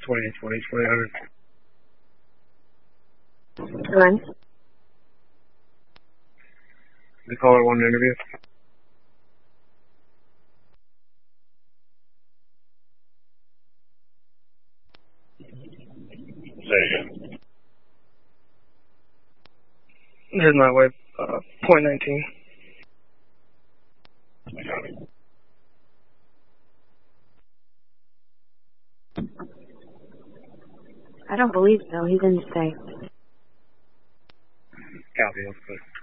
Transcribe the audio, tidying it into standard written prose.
2800. Run. The caller wanted an interview. Say again. Here's my way. .19. I got it. I don't believe so. He's in the safe. Copy, that's good.